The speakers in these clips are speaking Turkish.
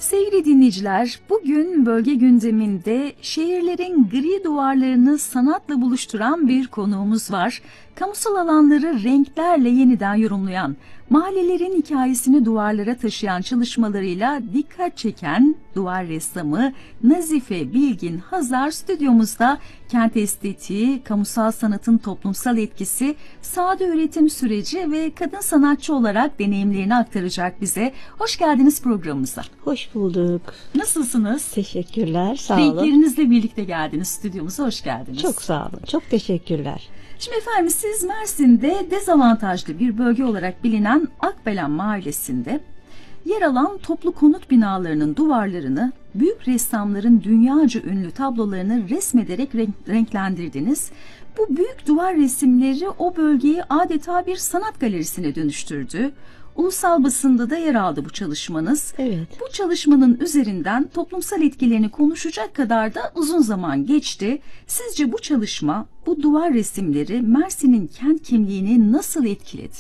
Sevgili dinleyiciler, bugün bölge gündeminde şehirlerin gri duvarlarını sanatla buluşturan bir konuğumuz var. Kamusal alanları renklerle yeniden yorumlayan, mahallelerin hikayesini duvarlara taşıyan çalışmalarıyla dikkat çeken duvar ressamı Nazife Bilgin Hazar stüdyomuzda. Kent estetiği, kamusal sanatın toplumsal etkisi, sade üretim süreci ve kadın sanatçı olarak deneyimlerini aktaracak bize. Hoş geldiniz programımıza. Hoş bulduk. Nasılsınız? Teşekkürler, sağ olun. Renklerinizle birlikte geldiniz stüdyomuza, hoş geldiniz. Çok sağ olun, çok teşekkürler. Şimdi efendim, siz Mersin'de dezavantajlı bir bölge olarak bilinen Akbelen Mahallesi'nde yer alan toplu konut binalarının duvarlarını büyük ressamların dünyaca ünlü tablolarını resmederek renklendirdiniz. Bu büyük duvar resimleri o bölgeyi adeta bir sanat galerisine dönüştürdü. Ulusal basında da yer aldı bu çalışmanız. Evet. Bu çalışmanın üzerinden toplumsal etkilerini konuşacak kadar da uzun zaman geçti. Sizce bu çalışma, bu duvar resimleri Mersin'in kent kimliğini nasıl etkiledi?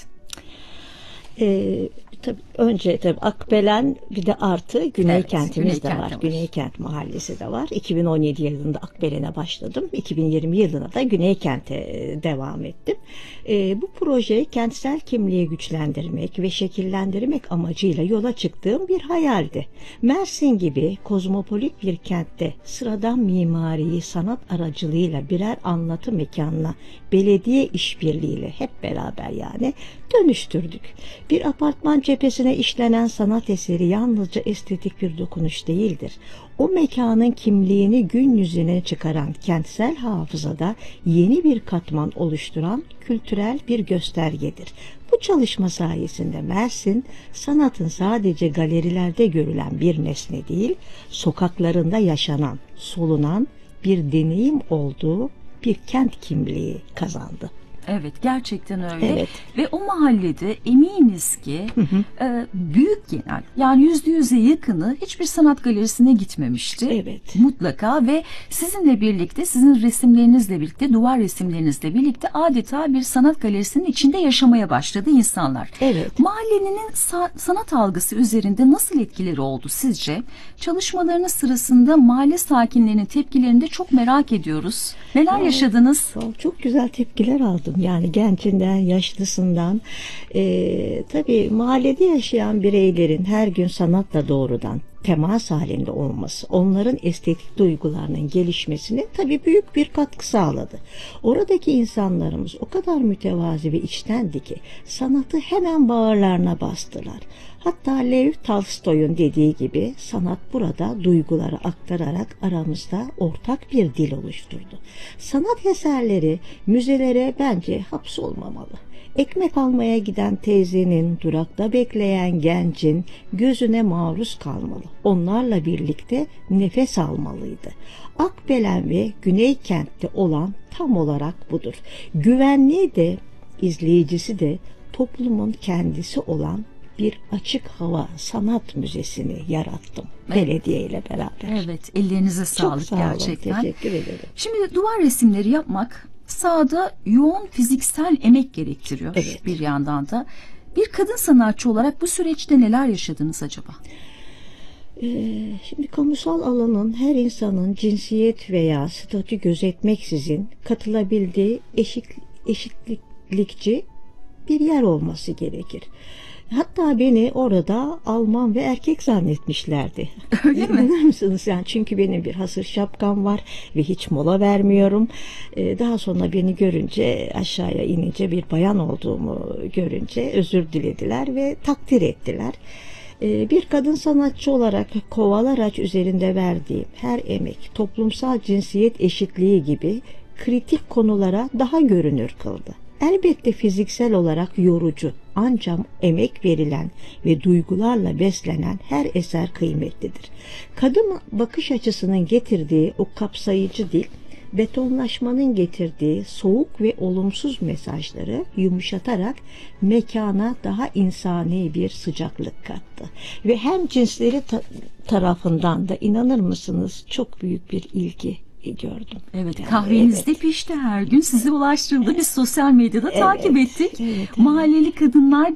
Önce Akbelen, bir de artı Güney Evet, kentimiz de Güney var. kent Güney Kent Mahallesi de var. 2017 yılında Akbelen'e başladım. 2020 yılına da Güney Kent'e devam ettim. Bu proje kentsel kimliği güçlendirmek ve şekillendirmek amacıyla yola çıktığım bir hayaldi. Mersin gibi kozmopolit bir kentte sıradan mimariyi sanat aracılığıyla birer anlatı mekanına belediye işbirliğiyle hep beraber dönüştürdük. Bir apartman cephesine işlenen sanat eseri yalnızca estetik bir dokunuş değildir. O mekanın kimliğini gün yüzüne çıkaran, kentsel hafızada yeni bir katman oluşturan kültürel bir göstergedir. Bu çalışma sayesinde Mersin, sanatın sadece galerilerde görülen bir nesne değil, sokaklarında yaşanan, solunan bir deneyim olduğu bir kent kimliği kazandı. Evet, gerçekten öyle. Evet. Ve o mahallede eminiz ki büyük genel, yani %100'e yakını hiçbir sanat galerisine gitmemişti. Evet. Mutlaka. Ve sizinle birlikte, sizin resimlerinizle birlikte, duvar resimlerinizle birlikte adeta bir sanat galerisinin içinde yaşamaya başladı insanlar. Evet. Mahallenin sanat algısı üzerinde nasıl etkileri oldu sizce? Çalışmalarınız sırasında mahalle sakinlerinin tepkilerini de çok merak ediyoruz. Neler yaşadınız? Çok güzel tepkiler aldım. Yani gencinden, yaşlısından. Tabii mahallede yaşayan bireylerin her gün sanatla doğrudan temas halinde olması, onların estetik duygularının gelişmesine tabii büyük bir katkı sağladı. Oradaki insanlarımız o kadar mütevazi ve içtendi ki sanatı hemen bağırlarına bastılar. Hatta Lev Tolstoy'un dediği gibi sanat burada duyguları aktararak aramızda ortak bir dil oluşturdu. Sanat eserleri müzelere bence hapsolmamalı. Ekmek almaya giden teyzenin, durakta bekleyen gencin gözüne maruz kalmalı. Onlarla birlikte nefes almalıydı. Akbelen ve Güney Kent'te olan tam olarak budur. Güvenliği de, izleyicisi de toplumun kendisi olan bir açık hava sanat müzesini yarattım. Evet. Belediye ile beraber. Evet, ellerinize sağlık. Çok sağ olun, gerçekten. teşekkür ederim. Şimdi duvar resimleri yapmak sahada yoğun fiziksel emek gerektiriyor. Evet. Bir yandan da. Bir kadın sanatçı olarak bu süreçte neler yaşadınız acaba? Şimdi kamusal alanın her insanın cinsiyet veya statü gözetmeksizin katılabildiği eşitlikçi bir yer olması gerekir. Hatta beni orada Alman ve erkek zannetmişlerdi. Öyle mi? İnanır mısınız? Yani çünkü benim bir hasır şapkam var ve hiç mola vermiyorum. Daha sonra beni görünce, aşağıya inince bir bayan olduğumu görünce özür dilediler ve takdir ettiler. Bir kadın sanatçı olarak Kovalaraç üzerinde verdiğim her emek toplumsal cinsiyet eşitliği gibi kritik konulara daha görünür kıldı. Elbette fiziksel olarak yorucu, ancak emek verilen ve duygularla beslenen her eser kıymetlidir. Kadın bakış açısının getirdiği o kapsayıcı dil, betonlaşmanın getirdiği soğuk ve olumsuz mesajları yumuşatarak mekana daha insani bir sıcaklık kattı. Ve hem cinsleri tarafından da, inanır mısınız, çok büyük bir ilgi gördüm. Evet, yani kahvenizde pişti her gün, size ulaştırıldı. Biz sosyal medyada takip ettik. Evet. Mahalleli kadınlar